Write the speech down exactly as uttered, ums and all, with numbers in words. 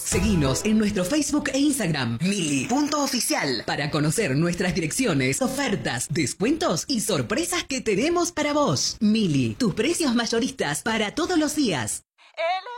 Seguinos en nuestro Facebook e Instagram, mili punto oficial, para conocer nuestras direcciones, ofertas, descuentos y sorpresas que tenemos para vos. Mili, tus precios mayoristas para todos los días. El